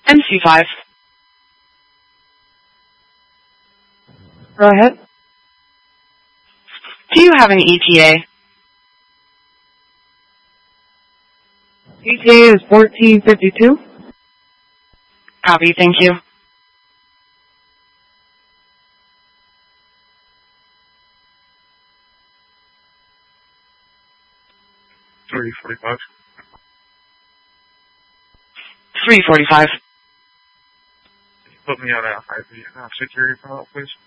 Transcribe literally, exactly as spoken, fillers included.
M C five. Go ahead. Do you have an E T A? E T A is fourteen fifty-two. Copy, thank you. three forty-five. three forty-five. Put me on a I V uh, security file, please.